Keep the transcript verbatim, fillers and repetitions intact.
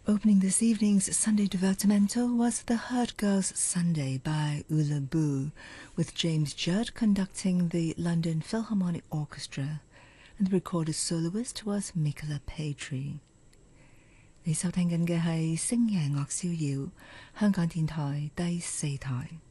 Opening this evening's Sunday Developmental was The Herd Girls Sunday by Ula Boo, with James Judd conducting the London Philharmonic Orchestra, and the recorded soloist was Michaela Patry. 你收聽緊嘅係星夜樂逍遙，香港電台第四台。